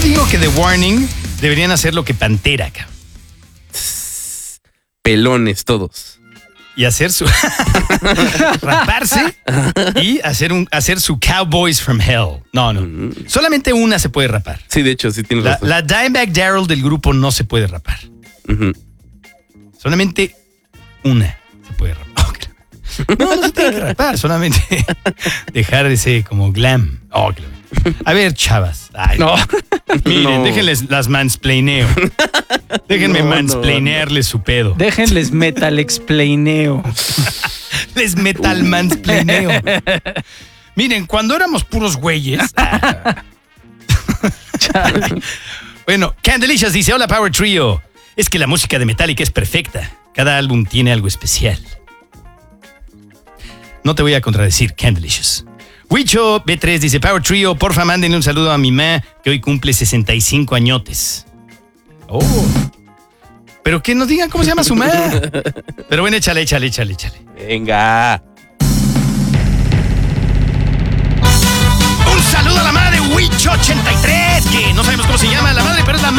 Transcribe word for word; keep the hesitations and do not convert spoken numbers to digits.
digo que The Warning deberían hacer lo que Pantera, cabrón. Pelones todos. Y hacer su... raparse y hacer, un, hacer su Cowboys from Hell. No, no. Mm. Solamente una se puede rapar. Sí, de hecho, sí tienes La, razón. la Dimebag Darrell del grupo no se puede rapar. Ujú. Solamente una se puede rapar. Oh, no, no se tiene que rapar, solamente dejar ese como glam. Oh, a ver, chavas. Ay, No. miren, No. déjenles las mansplaineo. Déjenme No, no, mansplainearles su pedo. Déjenles metal explaineo. Les metal mansplaineo. Miren, cuando éramos puros güeyes. ah. Bueno, Candelicious dice: hola, Power Trio. Es que la música de Metallica es perfecta. Cada álbum tiene algo especial. No te voy a contradecir, Candelicious. Huicho B tres dice: Power Trio, porfa, mándenle un saludo a mi ma, que hoy cumple sesenta y cinco añotes. Oh. Pero que nos digan cómo se llama su ma. Pero bueno, échale, échale, échale, échale. Venga. Un saludo a la madre de Huicho ochenta y tres, que no sabemos cómo se llama la madre, pero es la